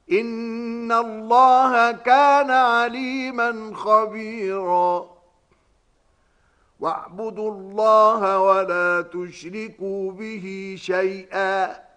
إن الله كان عليما خبيرا واعبدوا الله ولا تشركوا به شيئا